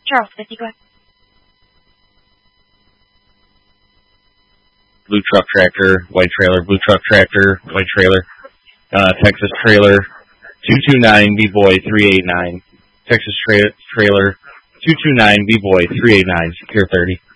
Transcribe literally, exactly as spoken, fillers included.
Charles, fifty, go ahead. Blue truck tractor, white trailer, blue truck tractor, white trailer, uh, Texas trailer, two two nine, B-Boy, three eight nine, Texas tra- trailer, two two nine, B-Boy, three eight nine, secure thirty.